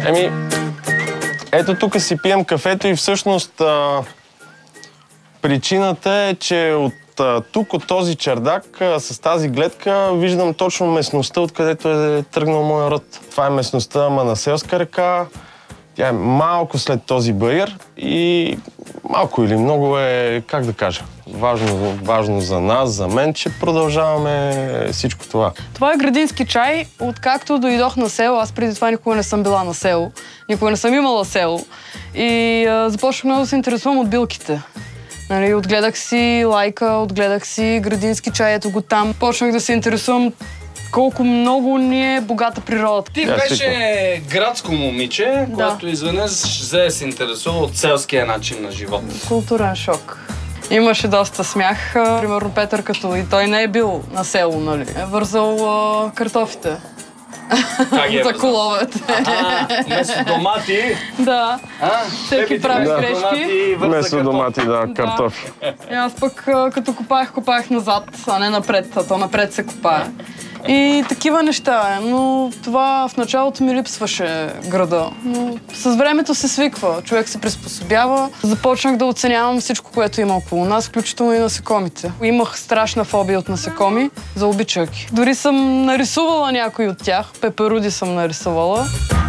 Ето тук си пием кафето и всъщност причината е, че тук, от този чердак, с тази гледка, виждам точно местността, откъдето е тръгнал моя род. Това е местността Манаселска река. Тя е малко след този баир и малко или много е, как да кажа, важно за нас, за мен, че продължаваме всичко това. Това е градински чай. Откакто дойдох на село, аз преди това никога не съм била на село, никога не съм имала село и започнах много да се интересувам от билките. Нали, отгледах си лайка, отгледах си градински чай, ето го там. Почнах да се интересувам колко много ни е богата природата. Ти беше градско момиче, което изведнъж взе се интересува от селския начин на живот. Културен шок. Имаше доста смях. Примерно Петър, като и той не е бил на село, нали? Е вързал картофите. За коловете. Вместо домати? Да. Всеки прави грешки. Вместо домати, да, картофи. И аз пък като копаех назад, а не напред, а то напред се копае. И такива неща, но това в началото ми липсваше града. Но с времето се свиква, човек се приспособява. Започнах да оценявам всичко, което има около нас, включително и насекомите. Имах страшна фобия от насекоми, заобичах ги. Дори съм нарисувала някои от тях, пеперуди съм нарисувала.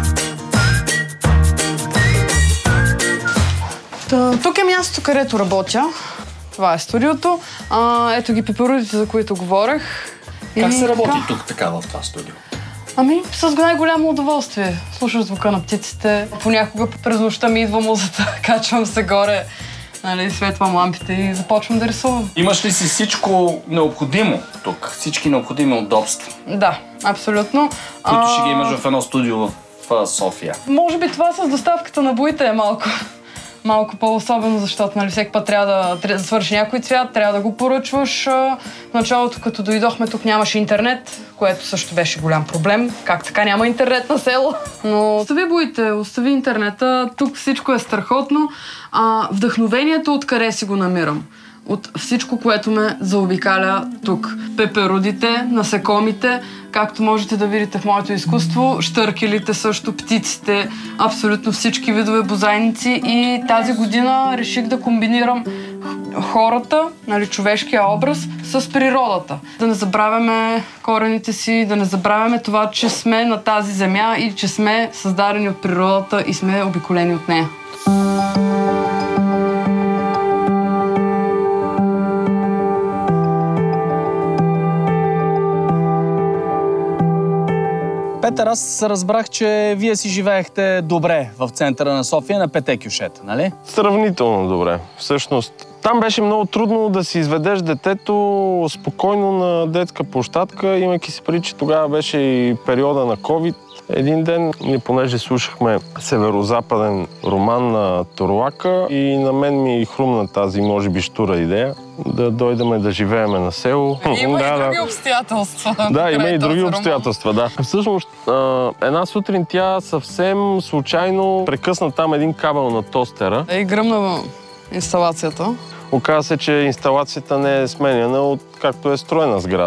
Тук е мястото, където работя. Това е студиото. Ето ги пеперудите, за които говорех. Как се работи тук така в това студио? С най-голямо удоволствие. Слушам звука на птиците. Понякога през нощта ми идва музата, качвам се горе, нали, светвам лампите и започвам да рисувам. Имаш ли си всичко необходимо тук? Всички необходими удобства? Да, абсолютно. Които ще ги имаш в едно студио в София? Може би това с доставката на боите е малко по-особено, защото нали, всеки път трябва да свърши някой цвят, трябва да го поръчваш. В началото, като дойдохме, тук нямаше интернет, което също беше голям проблем. Как така няма интернет на село? Но остави боите, остави интернета, тук всичко е страхотно. Вдъхновението откъде си го намирам? От всичко, което ме заобикаля тук. Пеперудите, насекомите, както можете да видите в моето изкуство, щъркелите също, птиците, абсолютно всички видове бозайници. И тази година реших да комбинирам хората, нали, човешкия образ, с природата. Да не забравяме корените си, да не забравяме това, че сме на тази земя и че сме създадени от природата и сме обиколени от нея. Петър, аз разбрах, че вие си живеехте добре в центъра на София, на 5 кюшета, нали? Сравнително добре. Всъщност, там беше много трудно да си изведеш детето спокойно на детска площадка, имайки си преди, че тогава беше и периода на COVID. Един ден, понеже слушахме северо-западен роман на Торлака и на мен ми хрумна тази, може би, щура идея да дойдеме да живееме на село. Има и други обстоятелства. Да, има и други обстоятелства, да. Всъщност, една сутрин тя съвсем случайно прекъсна там един кабел на тостера. И гръмна инсталацията. Оказа се, че инсталацията не е сменяна от както е строена сграда.